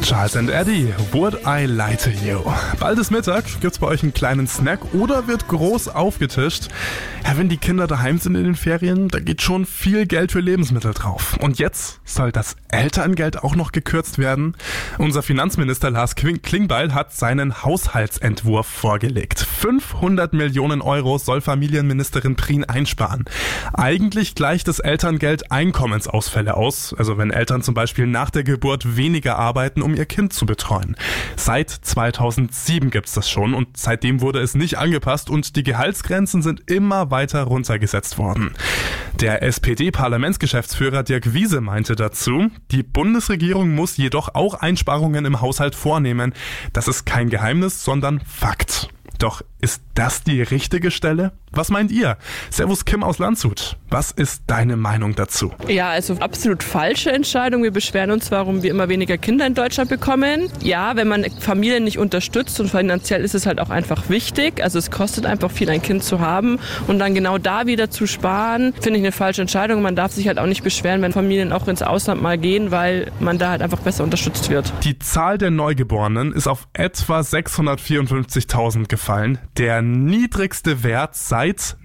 Charles and Eddie, Would I Lie to You? Bald ist Mittag, gibt's bei euch einen kleinen Snack oder wird groß aufgetischt? Ja, wenn die Kinder daheim sind in den Ferien, da geht schon viel Geld für Lebensmittel drauf. Und jetzt soll das Elterngeld auch noch gekürzt werden? Unser Finanzminister Lars Klingbeil hat seinen Haushaltsentwurf vorgelegt. 500 Millionen Euro soll Familienministerin Prien einsparen. Eigentlich gleicht das Elterngeld Einkommensausfälle aus, also wenn Eltern zum Beispiel nach der Geburt weniger arbeiten, um ihr Kind zu betreuen. Seit 2007 gibt's das schon und seitdem wurde es nicht angepasst und die Gehaltsgrenzen sind immer weiter runtergesetzt worden. Der SPD-Parlamentsgeschäftsführer Dirk Wiese meinte dazu, die Bundesregierung muss jedoch auch Einsparungen im Haushalt vornehmen. Das ist kein Geheimnis, sondern Fakt. Doch ist das die richtige Stelle? Was meint ihr? Servus Kim aus Landshut. Was ist deine Meinung dazu? Ja, also absolut falsche Entscheidung. Wir beschweren uns, warum wir immer weniger Kinder in Deutschland bekommen. Ja, wenn man Familien nicht unterstützt und finanziell ist es halt auch einfach wichtig. Also es kostet einfach viel, ein Kind zu haben und dann genau da wieder zu sparen, finde ich eine falsche Entscheidung. Man darf sich halt auch nicht beschweren, wenn Familien auch ins Ausland mal gehen, weil man da halt einfach besser unterstützt wird. Die Zahl der Neugeborenen ist auf etwa 654.000 gefallen. Der niedrigste Wert seit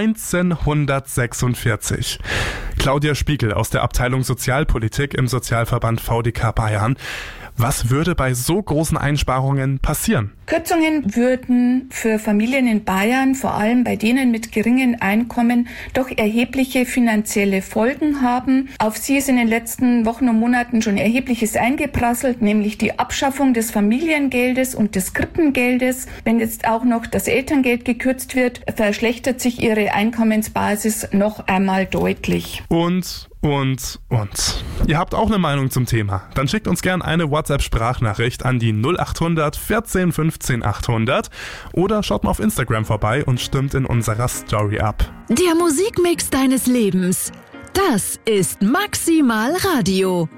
1946. Claudia Spiegel aus der Abteilung Sozialpolitik im Sozialverband VDK Bayern. Was würde bei so großen Einsparungen passieren? Kürzungen würden für Familien in Bayern, vor allem bei denen mit geringen Einkommen, doch erhebliche finanzielle Folgen haben. Auf sie ist in den letzten Wochen und Monaten schon Erhebliches eingeprasselt, nämlich die Abschaffung des Familiengeldes und des Krippengeldes. Wenn jetzt auch noch das Elterngeld gekürzt wird, verschlechtert sich ihre Einkommensbasis noch einmal deutlich. Und. Ihr habt auch eine Meinung zum Thema? Dann schickt uns gerne eine WhatsApp-Sprachnachricht an die 0800 14 15 800 oder schaut mal auf Instagram vorbei und stimmt in unserer Story ab. Der Musikmix deines Lebens. Das ist Maximal Radio.